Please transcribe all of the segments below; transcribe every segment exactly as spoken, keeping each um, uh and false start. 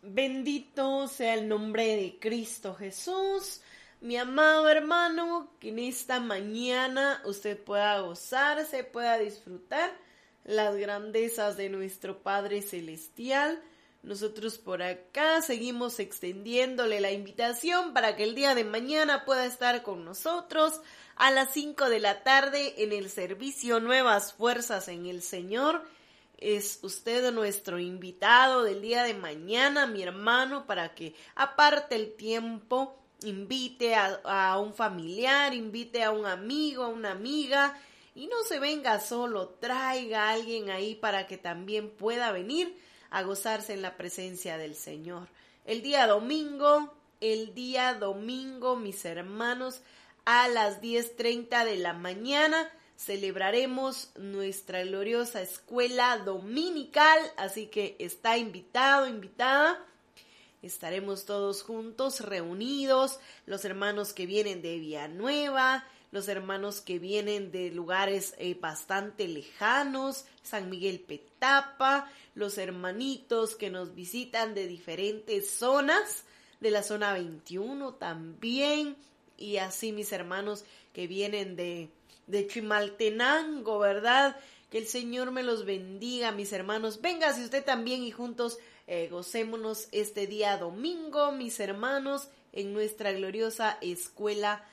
Bendito sea el nombre de Cristo Jesús. Mi amado hermano, que en esta mañana usted pueda gozarse, pueda disfrutar las grandezas de nuestro Padre Celestial. Nosotros por acá seguimos extendiéndole la invitación para que el día de mañana pueda estar con nosotros a las cinco de la tarde en el servicio Nuevas Fuerzas en el Señor. Es usted nuestro invitado del día de mañana, mi hermano, para que aparte el tiempo, invite a, a un familiar, invite a un amigo, a una amiga, y no se venga solo, traiga a alguien ahí para que también pueda venir a gozarse en la presencia del Señor. El día domingo, el día domingo, mis hermanos, a las diez treinta de la mañana, celebraremos nuestra gloriosa escuela dominical, así que está invitado, invitada. Estaremos todos juntos, reunidos, los hermanos que vienen de Villanueva, los hermanos que vienen de lugares eh, bastante lejanos, San Miguel Petapa, los hermanitos que nos visitan de diferentes zonas, de la zona veintiuno también, y así mis hermanos que vienen de... de Chimaltenango, ¿verdad? Que el Señor me los bendiga, mis hermanos. Véngase usted también y juntos eh, gocémonos este día domingo, mis hermanos, en nuestra gloriosa escuela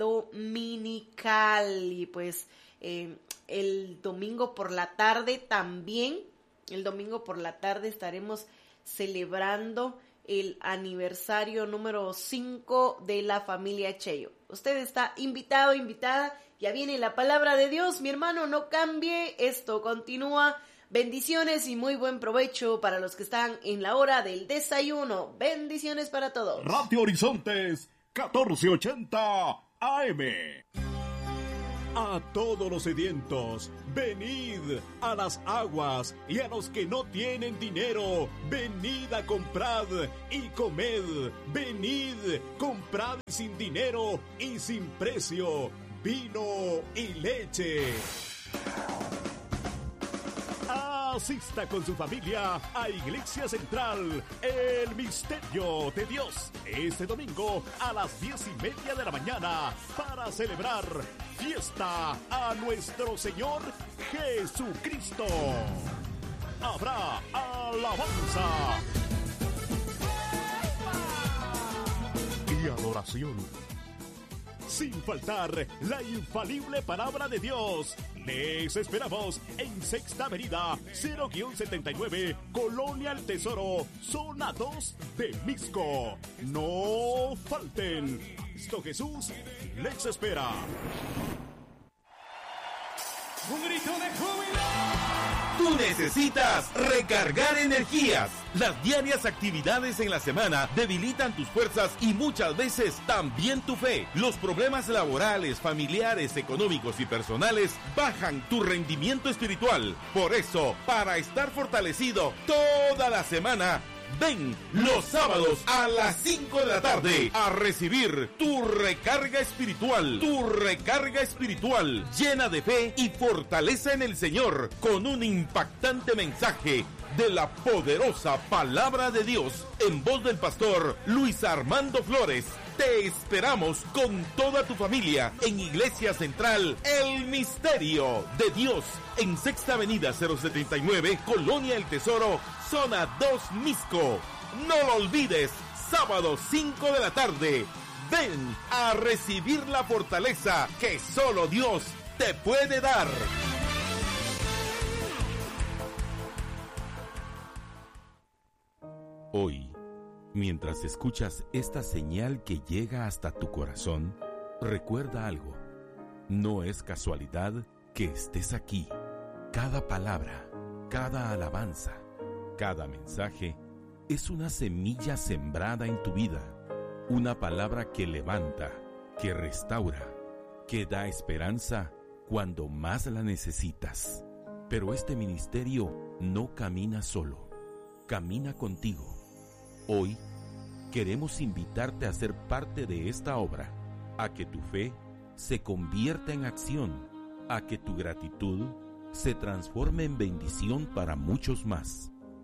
dominical. Y pues eh, el domingo por la tarde también, el domingo por la tarde estaremos celebrando el aniversario número cinco de la familia Cheyo. Usted está invitado, invitada. Ya viene la palabra de Dios, mi hermano, no cambie, esto continúa. Bendiciones y muy buen provecho para los que están en la hora del desayuno. Bendiciones para todos. Radio Horizontes catorce ochenta A M. A todos los sedientos, venid a las aguas, y a los que no tienen dinero, venid a comprad y comed. Venid, comprad sin dinero y sin precio vino y leche. Asista con su familia a Iglesia Central, el Misterio de Dios, este domingo a las diez y media de la mañana para celebrar fiesta a nuestro Señor Jesucristo. Habrá alabanza y adoración. Sin faltar la infalible palabra de Dios. Les esperamos en Sexta Avenida cero setenta y nueve, Colonia El Tesoro, zona dos de Misco. No falten. Cristo Jesús les espera. Un grito de júbilo. Tú necesitas recargar energías. Las diarias actividades en la semana debilitan tus fuerzas y muchas veces también tu fe. Los problemas laborales, familiares, económicos y personales bajan tu rendimiento espiritual. Por eso, para estar fortalecido toda la semana, ven los sábados a las cinco de la tarde a recibir tu recarga espiritual, tu recarga espiritual llena de fe y fortaleza en el Señor, con un impactante mensaje de la poderosa palabra de Dios en voz del pastor Luis Armando Flores. Te esperamos con toda tu familia en Iglesia Central, el Misterio de Dios, en Sexta Avenida cero setenta y nueve, Colonia El Tesoro, zona dos Misco. No lo olvides, sábado cinco de la tarde. Ven a recibir la fortaleza que solo Dios te puede dar. Hoy, mientras escuchas esta señal que llega hasta tu corazón, recuerda algo. No es casualidad que estés aquí. Cada palabra, cada alabanza, cada mensaje es una semilla sembrada en tu vida. Una palabra que levanta, que restaura, que da esperanza cuando más la necesitas. Pero este ministerio no camina solo, camina contigo. Hoy queremos invitarte a ser parte de esta obra, a que tu fe se convierta en acción, a que tu gratitud se transforme en bendición para muchos más.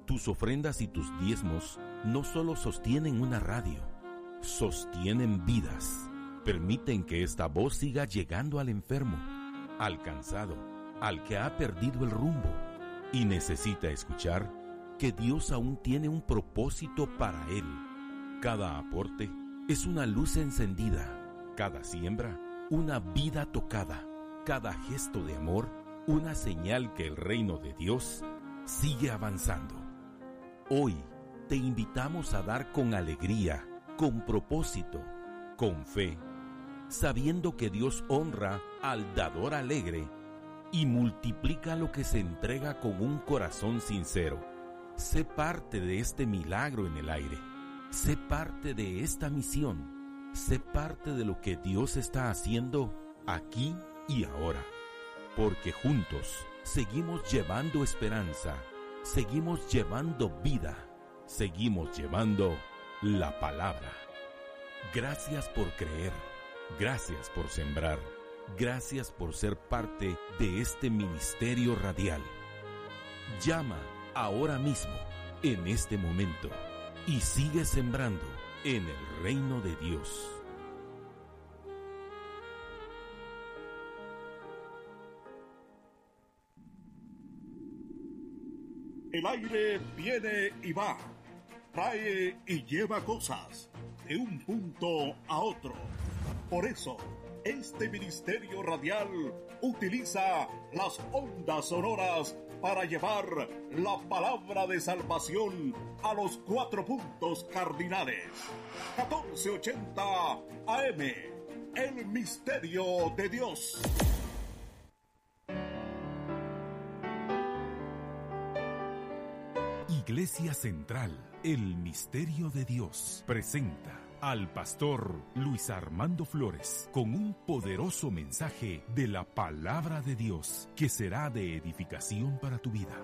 Tus ofrendas y tus diezmos no solo sostienen una radio, sostienen vidas. Permiten que esta voz siga llegando al enfermo, al cansado, al que ha perdido el rumbo y necesita escuchar que Dios aún tiene un propósito para él. Cada aporte es una luz encendida, cada siembra una vida tocada, cada gesto de amor una señal que el reino de Dios sigue avanzando. Hoy te invitamos a dar con alegría, con propósito, con fe, sabiendo que Dios honra al dador alegre y multiplica lo que se entrega con un corazón sincero. Sé parte de este milagro en el aire. Sé parte de esta misión. Sé parte de lo que Dios está haciendo aquí y ahora. Porque juntos seguimos llevando esperanza, seguimos llevando vida, seguimos llevando la palabra. Gracias por creer, gracias por sembrar, gracias por ser parte de este ministerio radial. Llama ahora mismo, en este momento, y sigue sembrando en el reino de Dios. El aire viene y va, trae y lleva cosas de un punto a otro. Por eso, este ministerio radial utiliza las ondas sonoras para llevar la palabra de salvación a los cuatro puntos cardinales. catorce ochenta A M, el misterio de Dios. Iglesia Central, el misterio de Dios, presenta al pastor Luis Armando Flores con un poderoso mensaje de la palabra de Dios que será de edificación para tu vida.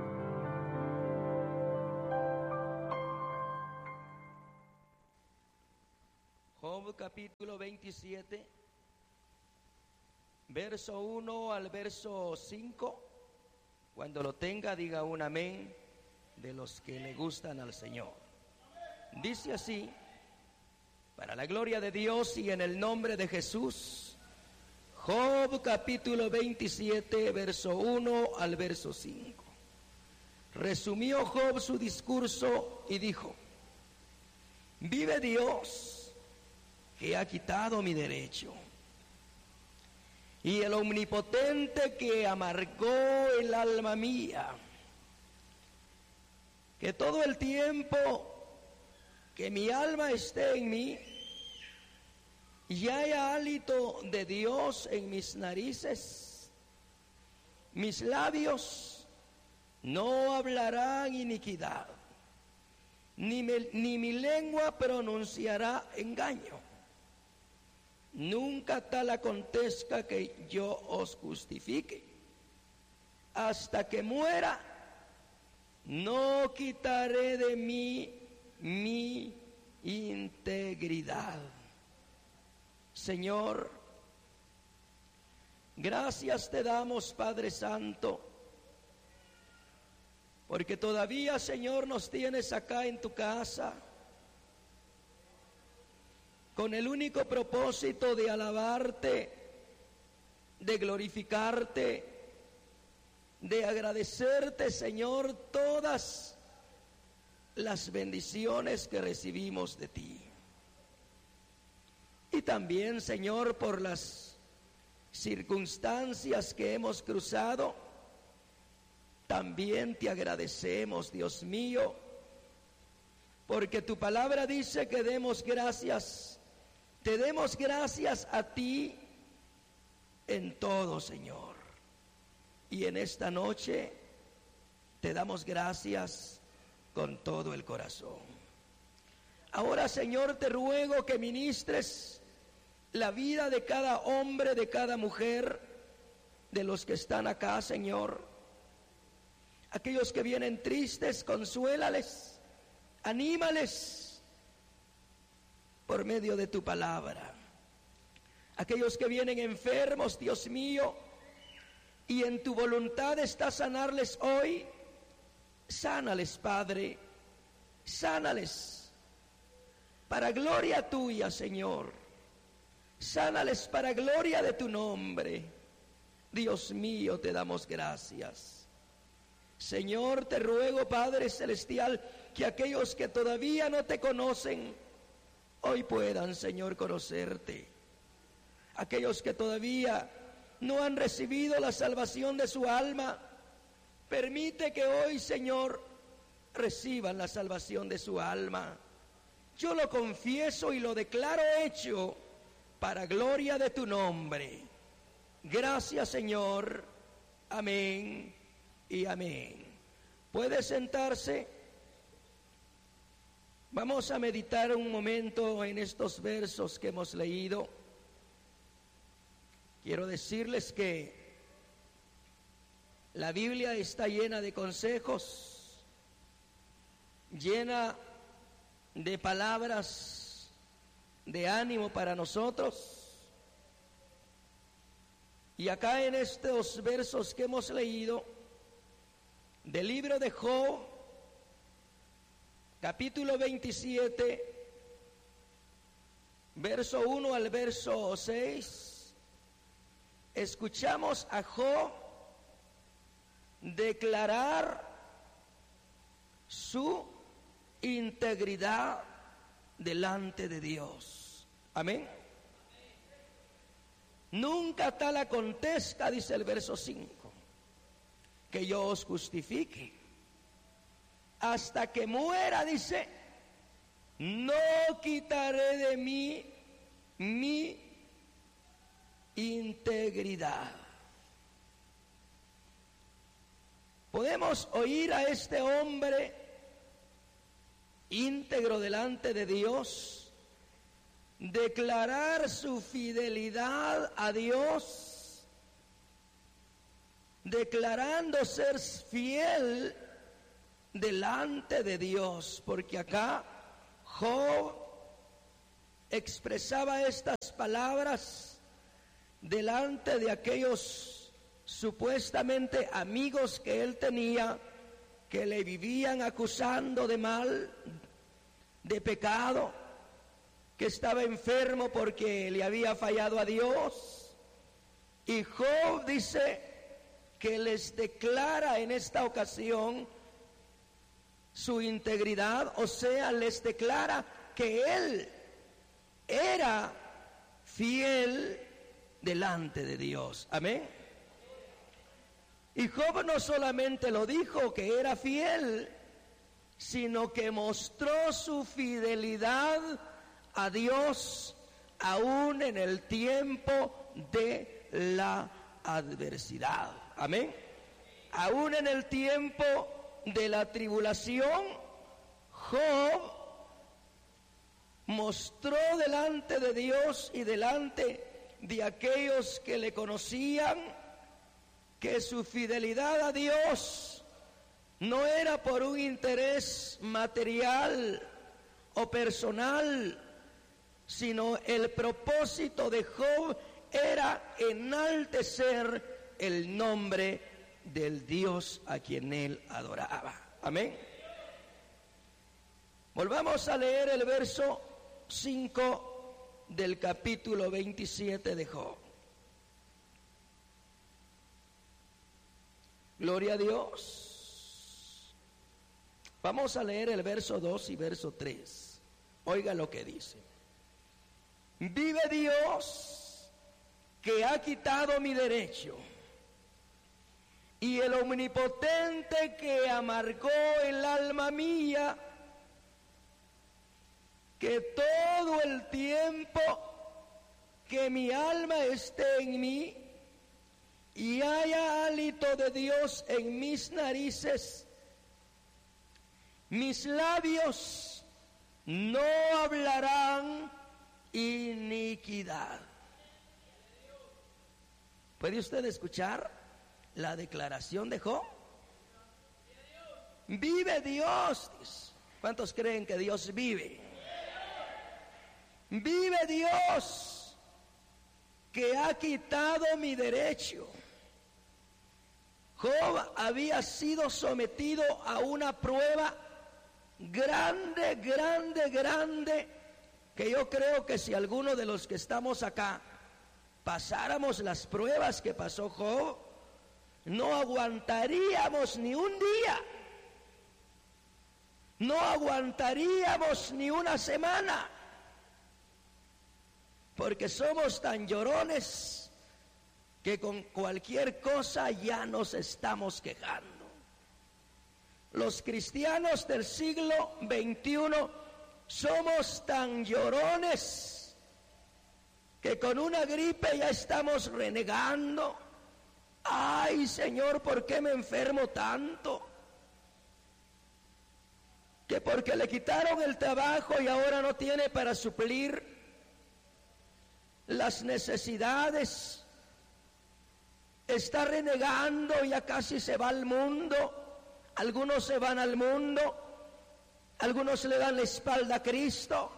Job capítulo veintisiete, verso uno al verso cinco. Cuando lo tenga, diga un amén de los que le gustan al Señor. Dice así: para la gloria de Dios y en el nombre de Jesús. Job capítulo veintisiete, verso uno al verso cinco. Resumió Job su discurso y dijo: vive Dios, que ha quitado mi derecho, y el omnipotente que amargó el alma mía, que todo el tiempo que mi alma esté en mí y haya hálito de Dios en mis narices, mis labios no hablarán iniquidad, ni, me, ni mi lengua pronunciará engaño. Nunca tal acontezca que yo os justifique. Hasta que muera, no quitaré de mí mi integridad. Señor, gracias te damos, Padre Santo, porque todavía, Señor, nos tienes acá en tu casa con el único propósito de alabarte, de glorificarte, de agradecerte, Señor, todas las bendiciones que recibimos de ti. Y también, Señor, por las circunstancias que hemos cruzado, también te agradecemos, Dios mío, porque tu palabra dice que demos gracias, te demos gracias a ti en todo, Señor. Y en esta noche te damos gracias con todo el corazón. Ahora, Señor, te ruego que ministres la vida de cada hombre, de cada mujer, de los que están acá, Señor. Aquellos que vienen tristes, consuélales, anímales por medio de tu palabra. Aquellos que vienen enfermos, Dios mío, y en tu voluntad está sanarles hoy, Sánales, Padre, sánales para gloria tuya, Señor. Sánales para gloria de tu nombre. Dios mío, te damos gracias. Señor, te ruego, Padre Celestial, que aquellos que todavía no te conocen, hoy puedan, Señor, conocerte. Aquellos que todavía no han recibido la salvación de su alma, permite que hoy, Señor, reciban la salvación de su alma. Yo lo confieso y lo declaro hecho para gloria de tu nombre. Gracias, Señor. Amén y amén. ¿Puede sentarse? Vamos a meditar un momento en estos versos que hemos leído. Quiero decirles que la Biblia está llena de consejos, llena de palabras de ánimo para nosotros. Y acá en estos versos que hemos leído del libro de Job, capítulo veintisiete, verso uno al verso seis, escuchamos a Job declarar su integridad delante de Dios. Amén. Nunca tal acontezca, dice el verso cinco, que yo os justifique. Hasta que muera, dice, no quitaré de mí mi integridad. Podemos oír a este hombre íntegro delante de Dios declarar su fidelidad a Dios, declarando ser fiel delante de Dios, porque acá Job expresaba estas palabras delante de aquellos supuestamente amigos que él tenía, que le vivían acusando de mal, de pecado, que estaba enfermo porque le había fallado a Dios. Y Job dice que les declara en esta ocasión su integridad, o sea, les declara que él era fiel delante de Dios. Amén. Y Job no solamente lo dijo que era fiel, sino que mostró su fidelidad a Dios aún en el tiempo de la adversidad. Amén. Aún en el tiempo de la tribulación, Job mostró delante de Dios y delante de aquellos que le conocían que su fidelidad a Dios no era por un interés material o personal, sino el propósito de Job era enaltecer el nombre del Dios a quien él adoraba. Amén. Volvamos a leer el verso cinco del capítulo veintisiete de Job. Gloria a Dios. Vamos a leer el verso dos y verso tres. Oiga lo que dice. Vive Dios, que ha quitado mi derecho, y el omnipotente que amargó el alma mía, que todo el tiempo que mi alma esté en mí y haya hálito de Dios en mis narices, mis labios no hablarán iniquidad. ¿Puede usted escuchar la declaración de Job? Vive Dios. ¿Cuántos creen que Dios vive? Vive Dios, que ha quitado mi derecho. Job había sido sometido a una prueba grande, grande, grande, que yo creo que si alguno de los que estamos acá pasáramos las pruebas que pasó Job, no aguantaríamos ni un día, no aguantaríamos ni una semana, porque somos tan llorones que con cualquier cosa ya nos estamos quejando. Los cristianos del siglo veintiuno somos tan llorones que con una gripe ya estamos renegando. Ay, Señor, ¿por qué me enfermo tanto? Que porque le quitaron el trabajo y ahora no tiene para suplir las necesidades. Está renegando, ya casi se va al mundo. Algunos se van al mundo, algunos le dan la espalda a Cristo.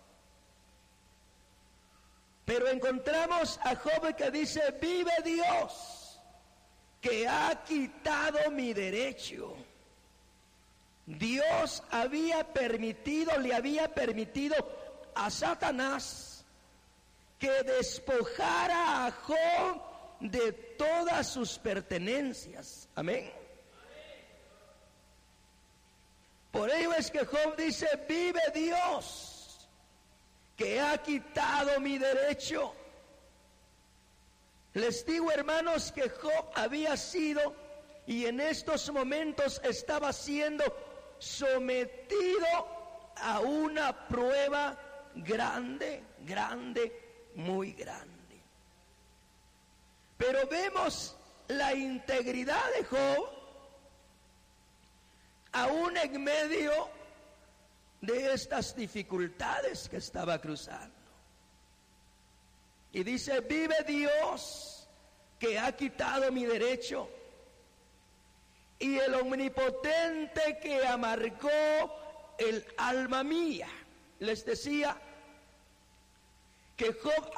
Pero encontramos a Job que dice: vive Dios, que ha quitado mi derecho. Dios había permitido, le había permitido a Satanás que despojara a Job de todas sus pertenencias. Amén. Por ello es que Job dice: vive Dios, que ha quitado mi derecho. Les digo, hermanos, que Job había sido y en estos momentos estaba siendo sometido a una prueba grande, grande, muy grande. Pero vemos la integridad de Job aún en medio de estas dificultades que estaba cruzando. Y dice: vive Dios, que ha quitado mi derecho, y el omnipotente que amargó el alma mía. Les decía que Job